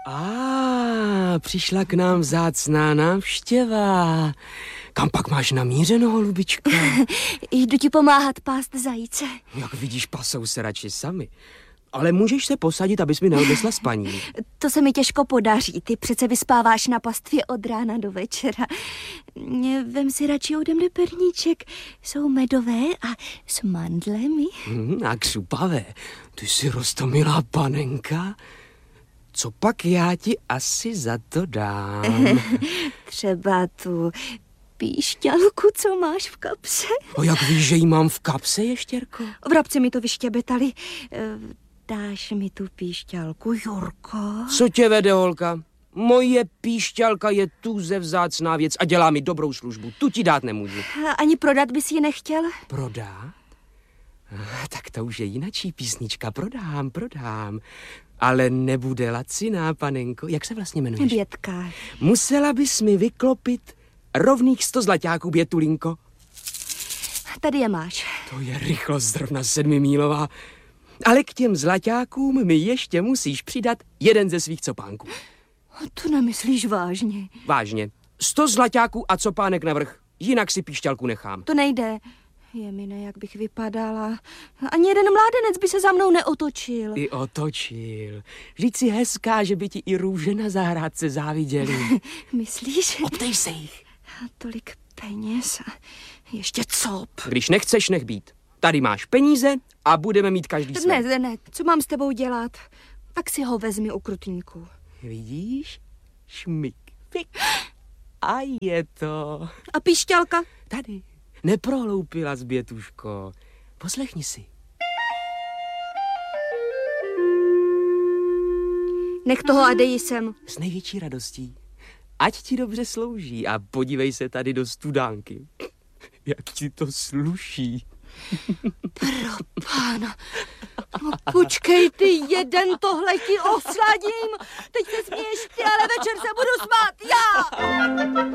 Přišla k nám vzácná návštěva. Kam pak máš namířeno, holubička? Jdu ti pomáhat pást zajíce. Jak vidíš, pasou se radši sami. Ale můžeš se posadit, abys mi neodnesla spaní. To se mi těžko podaří. Ty přece vyspáváš na pastvě od rána do večera. Vem si radši ode mne perníček. Jsou medové a s mandlemi. A křupavé. Ty jsi roztomilá panenka. Co pak já ti asi za to dám? Třeba tu píšťalku, co máš v kapse. Jak víš, že jí mám v kapse, ještěrko? Vrabci mi to vyštěbetali. Dáš mi tu píšťalku, Jurko? Co tě vede, holka? Moje píšťalka je tuze vzácná věc a dělá mi dobrou službu. Tu ti dát nemůžu. Ani prodat bys ji nechtěl? Prodát? Tak to už je jinačí písnička. Prodám. Ale nebude laciná, panenko. Jak se vlastně jmenuješ? Bětka. Musela bys mi vyklopit rovných 100 zlaťáků, Bětulinko. Tady je máš. To je rychlost zrovna 7mílová. Ale k těm zlaťákům mi ještě musíš přidat jeden ze svých copánků. To nemyslíš vážně? Vážně. 100 zlaťáků a copánek navrch. Jinak si píšťalku nechám. To nejde. Jemine, jak bych vypadala. Ani jeden mládenec by se za mnou neotočil. I otočil. Vždyť si hezká, že by ti i růže na zahrádce záviděli. Myslíš? Optej se jich. Tolik peněz a ještě cop. Když nechceš, nech být. Tady máš peníze a budeme mít každý své. Ne, co mám s tebou dělat? Tak si ho vezmi, okrutníku. Vidíš? Šmik, pik. A je to. A píšťalka? Tady. Neprohloupila, Bětuško. Poslechni si. Nech toho a dej sem. S největší radostí. Ať ti dobře slouží a podívej se tady do studánky. Jak ti to sluší. Pro pána. No počkej ty, jeden tohle ti osladím. Teď se směješ ty, ale večer se budu smát já.